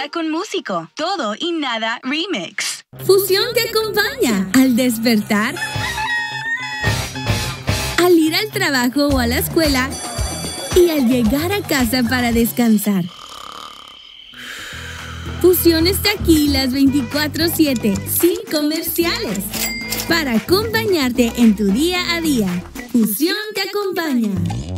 casa con músico. Todo y nada remix. Fusión te acompaña al despertar, al ir al trabajo o a la escuela y al llegar a casa para descansar. Fusión está aquí las 24/7, sin comerciales, para acompañarte en tu día a día. Fusión te acompaña.